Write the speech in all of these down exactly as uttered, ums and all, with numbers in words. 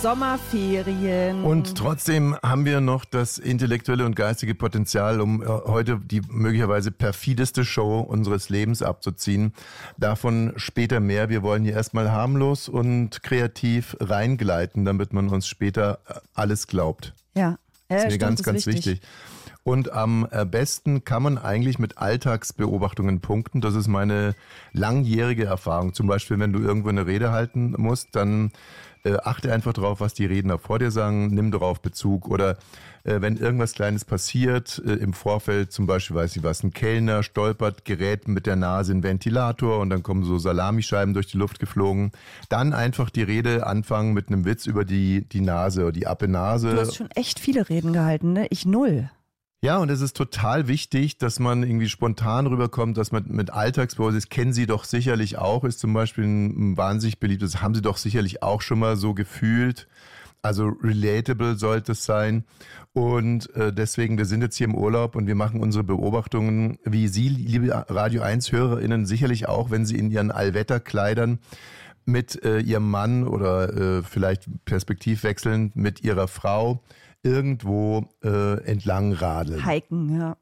Sommerferien. Und trotzdem haben wir noch das intellektuelle und geistige Potenzial, um äh, heute die möglicherweise perfideste Show unseres Lebens abzuziehen. Davon später mehr. Wir wollen hier erstmal harmlos und kreativ reingleiten, damit man uns später alles glaubt. Ja, das ist mir stimmt, ganz, ist ganz wichtig. wichtig. Und am besten kann man eigentlich mit Alltagsbeobachtungen punkten. Das ist meine langjährige Erfahrung. Zum Beispiel, wenn du irgendwo eine Rede halten musst, dann äh, achte einfach drauf, was die Redner vor dir sagen, nimm darauf Bezug. Oder äh, wenn irgendwas Kleines passiert, äh, im Vorfeld zum Beispiel, weiß ich was, ein Kellner stolpert, gerät mit der Nase in den Ventilator und dann kommen so Salamischeiben durch die Luft geflogen. Dann einfach die Rede anfangen mit einem Witz über die, die Nase oder die Appe-Nase. Du hast schon echt viele Reden gehalten, ne? Ich null. Ja, und es ist total wichtig, dass man irgendwie spontan rüberkommt, dass man mit Alltagsbeobachtungen, das kennen Sie doch sicherlich auch, ist zum Beispiel ein, ein wahnsinnig beliebtes, haben Sie doch sicherlich auch schon mal so gefühlt. Also relatable sollte es sein. Und äh, deswegen, wir sind jetzt hier im Urlaub und wir machen unsere Beobachtungen, wie Sie, liebe Radio eins HörerInnen, sicherlich auch, wenn Sie in Ihren Allwetterkleidern mit äh, Ihrem Mann oder äh, vielleicht perspektivwechselnd mit Ihrer Frau irgendwo äh, entlang radeln. Hiken, ja.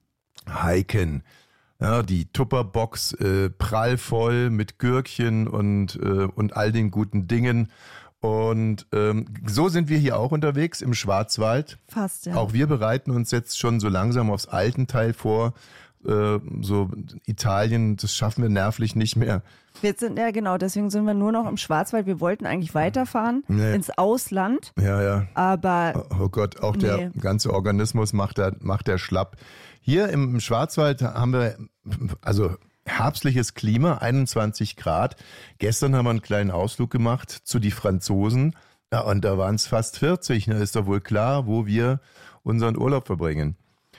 Hiken. Ja, die Tupperbox äh, prallvoll mit Gürkchen und, äh, und all den guten Dingen. Und ähm, so sind wir hier auch unterwegs im Schwarzwald. Fast, ja. Auch wir bereiten uns jetzt schon so langsam aufs Altenteil vor. Äh, so Italien, das schaffen wir nervlich nicht mehr. Wir sind, ja genau, deswegen sind wir nur noch im Schwarzwald. Wir wollten eigentlich weiterfahren Nee. ins Ausland, Ja, ja. aber Oh Gott, auch der Nee. ganze Organismus macht der, macht der schlapp. Hier im Schwarzwald haben wir also herbstliches Klima, einundzwanzig Grad. Gestern haben wir einen kleinen Ausflug gemacht zu die Franzosen. Ja, und da waren es fast vierzig. Da ist doch wohl klar, wo wir unseren Urlaub verbringen.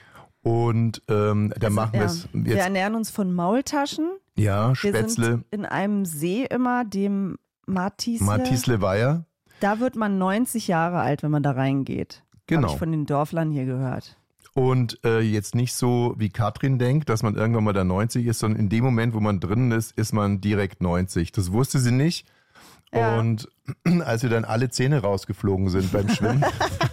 Und ähm, da machen wir es wir jetzt. ernähren uns von Maultaschen. Ja, Wir Spätzle, sind in einem See immer, dem Matisle. Matisle Weiher. Da wird man neunzig Jahre alt, wenn man da reingeht. Genau. Habe ich von den Dorflern hier gehört. Und äh, jetzt nicht so, wie Katrin denkt, dass man irgendwann mal da neunzig ist, sondern in dem Moment, wo man drin ist, ist man direkt neunzig. Das wusste sie nicht. Ja. Und als wir dann alle Zähne rausgeflogen sind beim Schwimmen.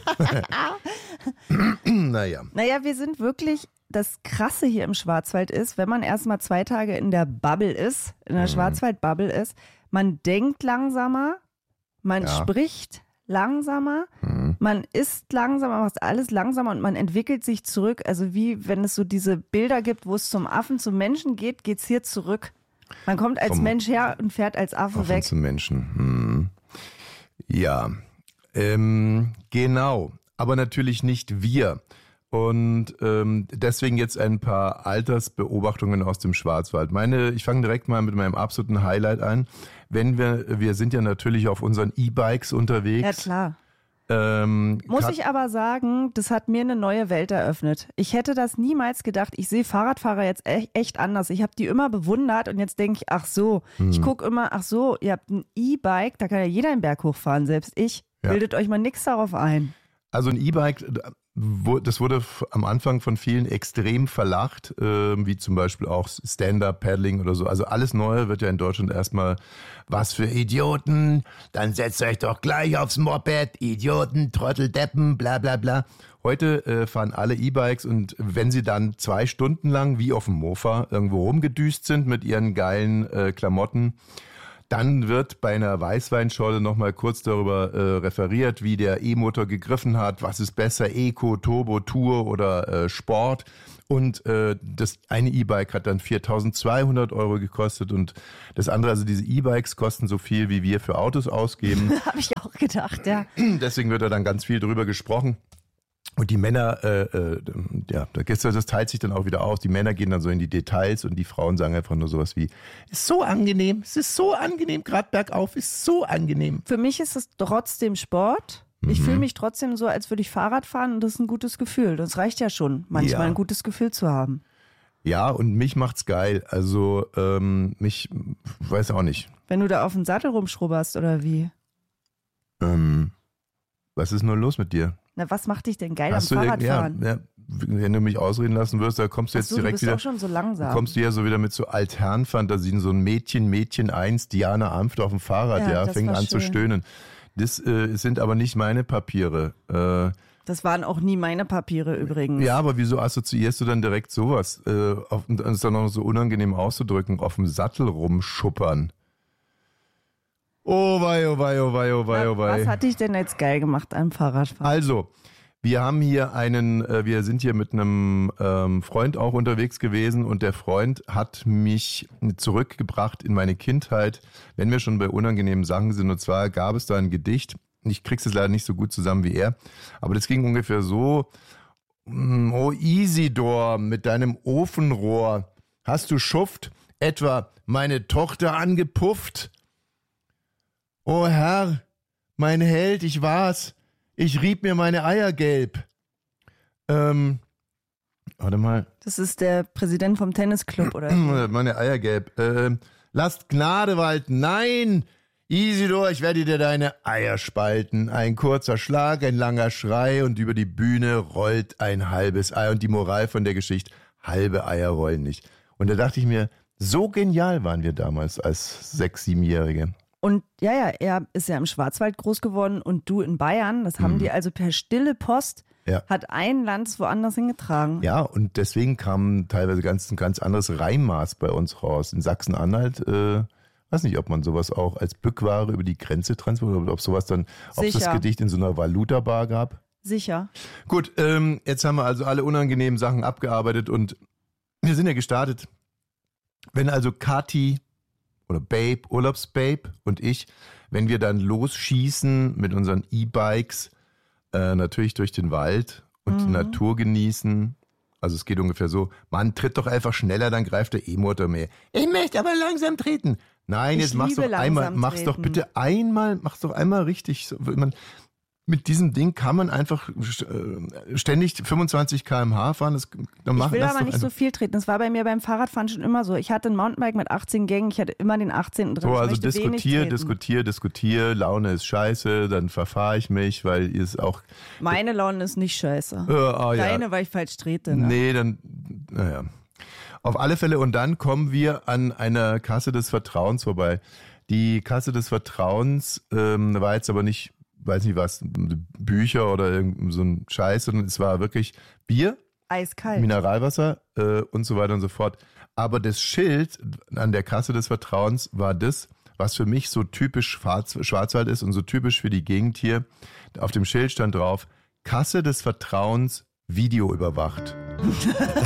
naja. Naja, wir sind wirklich, das Krasse hier im Schwarzwald ist, wenn man erstmal zwei Tage in der Bubble ist, in der Mhm. Schwarzwald-Bubble ist, man denkt langsamer, man Ja. spricht langsamer, Mhm. man isst langsamer, macht alles langsamer und man entwickelt sich zurück. Also wie wenn es so diese Bilder gibt, wo es zum Affen, zum Menschen geht, geht es hier zurück. Man kommt als Vom- Mensch her und fährt als Affe Offen weg. zum Menschen. Hm. Ja, ähm, genau. Aber natürlich nicht wir. Und ähm, deswegen jetzt ein paar Altersbeobachtungen aus dem Schwarzwald. Meine, ich fange direkt mal mit meinem absoluten Highlight an. Wenn wir, wir sind ja natürlich auf unseren E-Bikes unterwegs. Ja, klar. Ähm, Muss Kat- ich aber sagen, das hat mir eine neue Welt eröffnet. Ich hätte das niemals gedacht. Ich sehe Fahrradfahrer jetzt echt, echt anders. Ich habe die immer bewundert und jetzt denke ich, ach so, Hm. ich gucke immer, ach so, ihr habt ein E-Bike, da kann ja jeder einen Berg hochfahren, selbst ich. Ja. Bildet euch mal nichts darauf ein. Also ein E-Bike, wo- das wurde f- am Anfang von vielen extrem verlacht, äh, wie zum Beispiel auch Stand-Up-Paddling oder so. Also alles Neue wird ja in Deutschland erstmal, was für Idioten, dann setzt euch doch gleich aufs Moped, Idioten, Trottel, Deppen, bla bla bla. Heute äh, fahren alle E-Bikes und wenn sie dann zwei Stunden lang wie auf dem Mofa irgendwo rumgedüst sind mit ihren geilen äh, Klamotten, dann wird bei einer Weißweinschorle nochmal kurz darüber äh, referiert, wie der E-Motor gegriffen hat, was ist besser, Eco, Turbo, Tour oder äh, Sport. Und äh, das eine E-Bike hat dann viertausendzweihundert Euro gekostet und das andere, also diese E-Bikes kosten so viel, wie wir für Autos ausgeben. Habe ich auch gedacht, ja. Deswegen wird da dann ganz viel drüber gesprochen. Und die Männer, äh, äh, ja, das teilt sich dann auch wieder auf. Die Männer gehen dann so in die Details und die Frauen sagen einfach nur sowas wie, ist so angenehm, es ist so angenehm, gerade bergauf, ist so angenehm. Für mich ist es trotzdem Sport. Ich Mhm. fühle mich trotzdem so, als würde ich Fahrrad fahren und das ist ein gutes Gefühl. Das reicht ja schon, manchmal Ja. ein gutes Gefühl zu haben. Ja, und mich macht's geil. Also ähm, mich, weiß auch nicht. Wenn du da auf den Sattel rumschrubberst oder wie? Ähm, was ist nur los mit dir? Na, was macht dich denn geil Hast am du Fahrradfahren? ja, ja, wenn du mich ausreden lassen wirst, da kommst du Ach jetzt so, du direkt bist wieder. auch schon so langsam. Kommst du ja so wieder mit so Altherrenfantasien, so ein Mädchen, Mädchen eins, Diana Amft auf dem Fahrrad, Ja, ja, das fängt war an zu schön. stöhnen. Das äh, sind aber nicht meine Papiere. Äh, Das waren auch nie meine Papiere übrigens. Ja, aber wieso assoziierst du dann direkt sowas? Äh, auf, und es ist dann auch so unangenehm auszudrücken, auf dem Sattel rumschuppern. Oh wei, oh wei, oh wei, oh wei, Na, oh wei. was hat dich denn jetzt geil gemacht am Fahrradfahren? Also, wir haben hier einen, äh, wir sind hier mit einem ähm, Freund auch unterwegs gewesen und der Freund hat mich zurückgebracht in meine Kindheit, wenn wir schon bei unangenehmen Sachen sind. Und zwar gab es da ein Gedicht, ich krieg's jetzt leider nicht so gut zusammen wie er, aber das ging ungefähr so: Oh Isidor, mit deinem Ofenrohr, hast du Schuft etwa meine Tochter angepufft? O Herr, mein Held, ich war's, ich rieb mir meine Eier gelb. Ähm, warte mal. Das ist der Präsident vom Tennisclub, oder? Meine Eier gelb. Ähm, lasst Gnade walten, nein! Isidor, ich werde dir deine Eier spalten. Ein kurzer Schlag, ein langer Schrei und über die Bühne rollt ein halbes Ei. Und die Moral von der Geschichte, halbe Eier rollen nicht. Und da dachte ich mir, so genial waren wir damals als Sechs-, Siebenjährige. Und ja, ja, er ist ja im Schwarzwald groß geworden und du in Bayern. Das haben Mhm. die also per stille Post, Ja. hat ein Land woanders hingetragen. Ja, und deswegen kam teilweise ganz, ein ganz anderes Reimmaß bei uns raus. In Sachsen-Anhalt, äh, weiß nicht, ob man sowas auch als Bückware über die Grenze transportiert oder ob sowas dann, ob es das Sicher. Gedicht in so einer Valuta-Bar gab. Sicher. Gut, ähm, jetzt haben wir also alle unangenehmen Sachen abgearbeitet und wir sind ja gestartet. Wenn also Kathi oder Babe, Urlaubsbabe und ich, wenn wir dann losschießen mit unseren E-Bikes, äh, natürlich durch den Wald und die Natur genießen. Also es geht ungefähr so, Mann, tritt doch einfach schneller, dann greift der E-Motor mehr. Ich möchte aber langsam treten. Nein, Ich jetzt mach's liebe doch einmal, langsam mach's doch treten. bitte einmal, mach's doch einmal richtig. So, wenn man, mit diesem Ding kann man einfach äh, ständig fünfundzwanzig Kilometer pro Stunde fahren. Das, dann mach, Ich will lass aber doch nicht einfach- so viel treten. Das war bei mir beim Fahrradfahren schon immer so. Ich hatte ein Mountainbike mit achtzehn Gängen, ich hatte immer den achtzehnten drin. So, Ich also möchte wenig diskutier, treten. diskutier, diskutier, Laune ist scheiße, dann verfahre ich mich, weil ihr es auch... Meine Laune ist nicht scheiße. Äh, oh, ja. Deine, weil ich falsch trete. Ne? Nee, dann, naja. Auf alle Fälle, und dann kommen wir an einer Kasse des Vertrauens vorbei. Die Kasse des Vertrauens ähm, war jetzt aber nicht, weiß nicht was, Bücher oder irgend so ein Scheiß, sondern es war wirklich Bier, Eiskalt. Mineralwasser äh, und so weiter und so fort. Aber das Schild an der Kasse des Vertrauens war das, was für mich so typisch Schwarz, Schwarzwald ist und so typisch für die Gegend hier. Auf dem Schild stand drauf, Kasse des Vertrauens, Video überwacht.